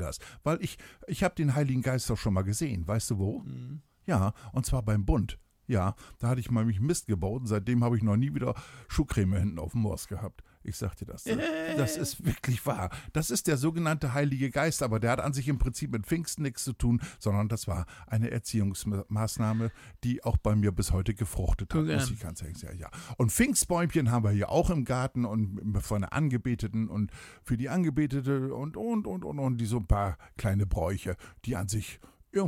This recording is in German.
das, weil ich habe den Heiligen Geist doch schon mal gesehen. Weißt du wo? Mhm. Ja, und zwar beim Bund. Ja, da hatte ich mal mich Mist gebaut und seitdem habe ich noch nie wieder Schuhcreme hinten auf dem Morst gehabt. Ich sag dir das. Das ist wirklich wahr. Das ist der sogenannte Heilige Geist, aber der hat an sich im Prinzip mit Pfingsten nichts zu tun, sondern das war eine Erziehungsmaßnahme, die auch bei mir bis heute gefruchtet hat, muss ich ganz ehrlich sagen. Ja. Und Pfingstbäumchen haben wir hier auch im Garten und von der Angebeteten und für die Angebetete und die so ein paar kleine Bräuche, die an sich